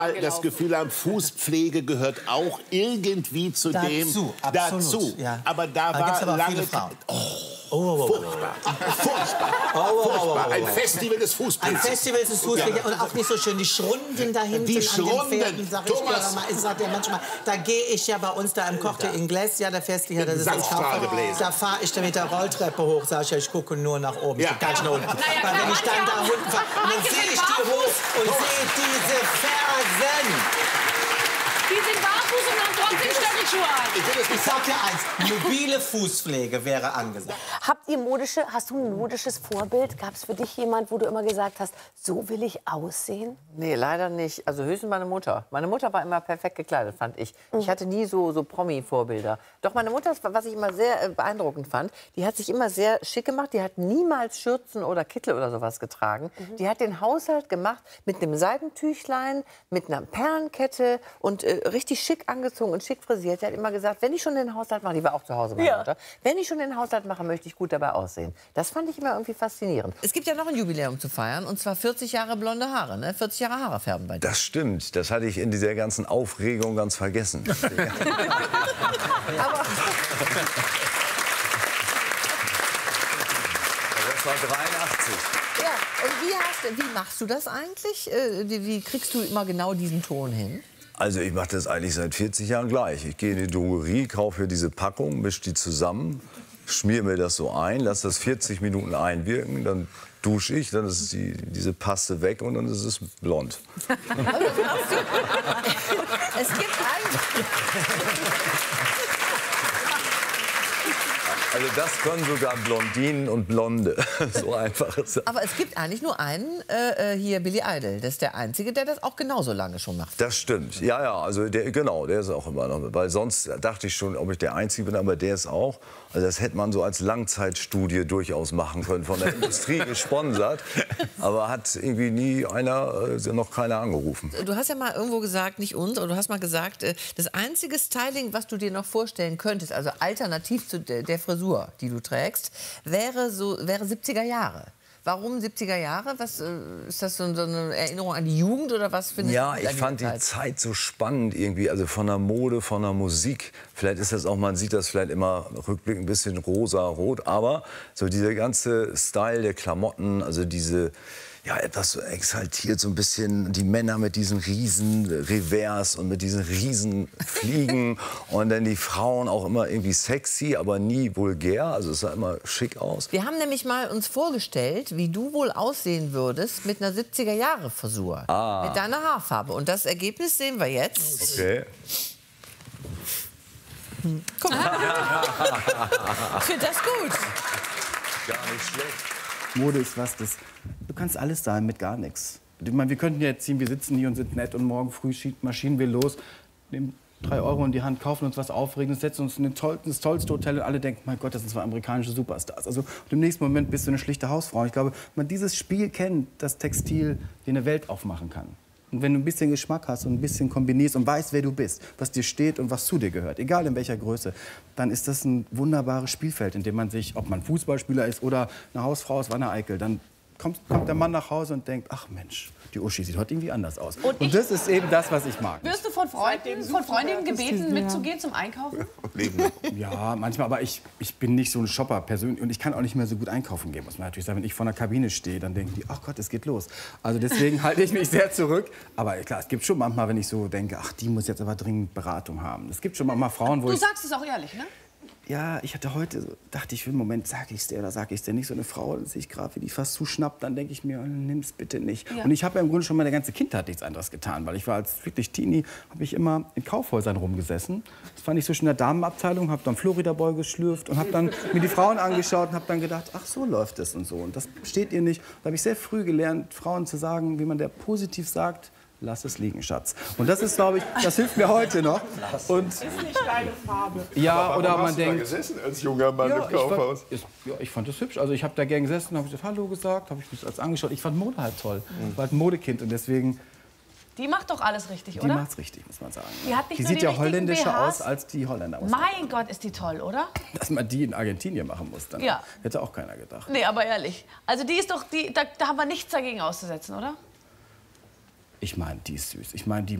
das Gefühl haben, Fußpflege gehört auch irgendwie zu dem dazu. Ja. Aber da war lange Frauen. Furchtbar. Furchtbar. Ein Festival des Fußpilzes. Ein Festival des Fußpilzes. Und auch nicht so schön. Die Schrunden da hinten die Schrunden, an den Pferden, sag ich dir mal, ich sag dir manchmal, da gehe ich ja bei uns da im Corte Inglés, ja, der Festival, das ist das da fahre ich da mit der Rolltreppe hoch, sag ich ja, ich gucke nur nach oben, ich gucke gar nicht nach unten. Weil wenn ich dann da unten fahre, dann sehe ich die hoch und sehe diese Fersen. Die sind barfuß und haben trotzdem Stöckelschuhe an. Ich sag dir eins, mobile Fußpflege wäre angesagt. Hast du ein modisches Vorbild? Gab es für dich jemand, wo du immer gesagt hast, so will ich aussehen? Nee, leider nicht. Also höchstens meine Mutter. Meine Mutter war immer perfekt gekleidet, fand ich. Ich hatte nie so Promi-Vorbilder. Doch meine Mutter, was ich immer sehr beeindruckend fand, die hat sich immer sehr schick gemacht. Die hat niemals Schürzen oder Kittel oder sowas getragen. Die hat den Haushalt gemacht mit einem Seidentüchlein, mit einer Perlenkette und richtig schick angezogen und schick frisiert. Sie hat immer gesagt, wenn ich schon den Haushalt mache, die war auch zu Hause, meine Mutter, wenn ich schon den Haushalt mache, möchte ich gut dabei aussehen. Das fand ich immer irgendwie faszinierend. Es gibt ja noch ein Jubiläum zu feiern, und zwar 40 Jahre blonde Haare, ne? 40 Jahre Haare färben bei dir. Das stimmt, das hatte ich in dieser ganzen Aufregung ganz vergessen. Aber das war 83. ja, und wie machst du das eigentlich? Wie kriegst du immer genau diesen Ton hin? Also ich mache das eigentlich seit 40 Jahren gleich. Ich gehe in die Drogerie, kaufe hier diese Packung, mische die zusammen, schmier mir das so ein, lasse das 40 Minuten einwirken, dann dusche ich, dann ist diese Paste weg und dann ist es blond. Es gibt Also das können sogar Blondinen und Blonde. So einfach ist das. Aber es gibt eigentlich nur einen, hier Billy Idol. Das ist der Einzige, der das auch genauso lange schon macht. Das stimmt. Ja, ja, also der ist auch immer noch mit. Weil sonst dachte ich schon, ob ich der Einzige bin, aber der ist auch. Also das hätte man so als Langzeitstudie durchaus machen können, von der Industrie gesponsert. Aber hat irgendwie nie noch keiner angerufen. Du hast ja mal irgendwo gesagt, nicht uns, aber du hast mal gesagt, das einzige Styling, was du dir noch vorstellen könntest, also alternativ zu der Frisur, die du trägst, wäre 70er Jahre. Warum 70er Jahre? Was, ist das so eine Erinnerung an die Jugend oder was findest du? Ja, ich fand die Zeit so spannend irgendwie, also von der Mode, von der Musik. Vielleicht ist das auch, man sieht das vielleicht immer rückblickend ein bisschen rosa-rot, aber so dieser ganze Style der Klamotten, also diese, ja, etwas so exaltiert, so ein bisschen die Männer mit diesen riesen Revers und mit diesen riesen Fliegen und dann die Frauen auch immer irgendwie sexy, aber nie vulgär, also es sah immer schick aus. Wir haben nämlich mal uns vorgestellt, wie du wohl aussehen würdest mit einer 70er-Jahre-Frisur, mit deiner Haarfarbe. Und das Ergebnis sehen wir jetzt. Okay. Guck mal. Ich finde das gut. Gar nicht schlecht. Mode ist was, du kannst alles sein mit gar nichts. Ich meine, wir könnten jetzt ziehen, wir sitzen hier und sind nett und morgen früh marschieren wir los, nehmen 3 Euro in die Hand, kaufen uns was Aufregendes, setzen uns in das tollste Hotel und alle denken, mein Gott, das sind 2 amerikanische Superstars. Also im nächsten Moment bist du eine schlichte Hausfrau. Ich glaube, wenn man dieses Spiel kennt, das Textil dir eine Welt aufmachen kann. Und wenn du ein bisschen Geschmack hast und ein bisschen kombinierst und weißt, wer du bist, was dir steht und was zu dir gehört, egal in welcher Größe, dann ist das ein wunderbares Spielfeld, in dem man sich, ob man Fußballspieler ist oder eine Hausfrau aus Wanne-Eickel, dann kommt der Mann nach Hause und denkt, ach Mensch, die Uschi sieht heute irgendwie anders aus. Und das ist eben das, was ich mag. Wirst du von Freundinnen gebeten, mitzugehen zum Einkaufen? Ja, manchmal, aber ich bin nicht so ein Shopper persönlich und ich kann auch nicht mehr so gut einkaufen gehen, muss man natürlich sagen. Wenn ich vor einer Kabine stehe, dann denken die, ach Gott, es geht los. Also deswegen halte ich mich sehr zurück. Aber klar, es gibt schon manchmal, wenn ich so denke, ach, die muss jetzt aber dringend Beratung haben. Es gibt schon manchmal Frauen, wo Du sagst es auch ehrlich, ne? Ja, ich hatte heute, dachte ich, für einen Moment, sag ich's dir oder sag ich's dir nicht. So eine Frau, sehe ich gerade, wie die fast zuschnappt, dann denke ich mir, nimm's bitte nicht. Ja. Und ich habe ja im Grunde schon meine ganze Kindheit nichts anderes getan, weil ich war als wirklich Teenie, habe ich immer in Kaufhäusern rumgesessen. Das fand ich so schön in der Damenabteilung, habe dann Florida Boy geschlürft und habe dann mir die Frauen angeschaut und habe dann gedacht, ach, so läuft es und so. Und das steht ihr nicht. Da habe ich sehr früh gelernt, Frauen zu sagen, wie man der positiv sagt, lass es liegen, Schatz. Und das ist, glaube ich, das hilft mir heute noch. Und ist nicht deine Farbe. Ja, oder man denkt. Hast du da gesessen als junger Mann im Kaufhaus? Ich fand das hübsch. Also ich habe da gern gesessen, habe ich Hallo gesagt, habe ich mich als angeschaut. Ich fand Mode halt toll. Ich war halt ein Modekind und deswegen. Die macht doch alles richtig, oder? Die macht's richtig, muss man sagen. Die sieht ja holländischer aus als die Holländer. Mein Gott, ist die toll, oder? Dass man die in Argentinien machen muss, dann hätte auch keiner gedacht. Nee, aber ehrlich. Also die ist doch, da haben wir nichts dagegen auszusetzen, oder? Ich meine, die ist süß. Ich meine, die